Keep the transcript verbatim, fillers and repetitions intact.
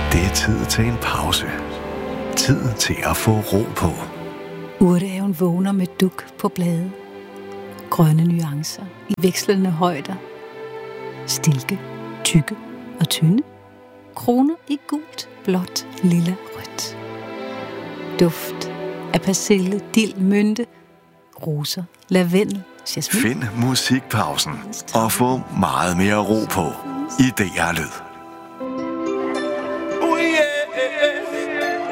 Det er tid til en pause. Tid til at få ro på. Urtehaven vågner med duk på blade. Grønne nuancer i vekslende højder. Stilke, tykke og tynde. Kroner i gult, blåt, lilla, rødt. Duft af persille, dild, mynte, roser, lavendel, jasmin. Find musikpausen og få meget mere ro på i D R Lyd.